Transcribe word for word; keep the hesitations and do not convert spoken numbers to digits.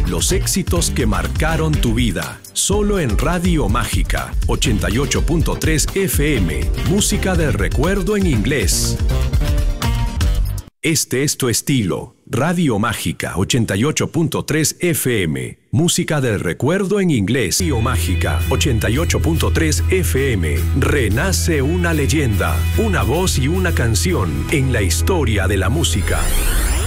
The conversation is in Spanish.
Los éxitos que marcaron tu vida. Solo en Radio Mágica ochenta y ocho punto tres F M. Música del recuerdo en inglés. Este es tu estilo. Radio Mágica ochenta y ocho punto tres F M. Música del recuerdo en inglés. Radio Mágica ochenta y ocho punto tres F M. Renace una leyenda, una voz y una canción en la historia de la música.